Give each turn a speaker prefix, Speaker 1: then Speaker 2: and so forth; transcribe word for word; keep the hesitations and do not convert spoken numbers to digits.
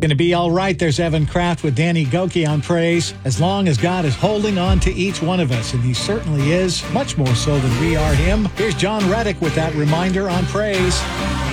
Speaker 1: Gonna be all right. There's Evan Kraft with Danny Goki on Praise. As long as God is holding on to each one of us, and he certainly is, much more so than we are him. Here's John Reddick with that reminder on Praise.